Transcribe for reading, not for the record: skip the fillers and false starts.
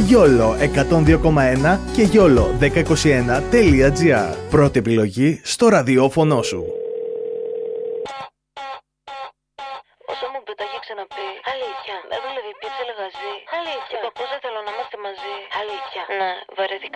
YOLO 102,1 και YOLO 1021.gr. Πρώτη επιλογή στο ραδιόφωνο σου. Όσο μου πετάγει ξαναπεί, αλήθεια, δεν δουλεύει πια ψελεγαζί. Αλήθεια, και το πώς δεν θέλω να είμαστε μαζί. Αλήθεια, ναι, βαρέθηκα.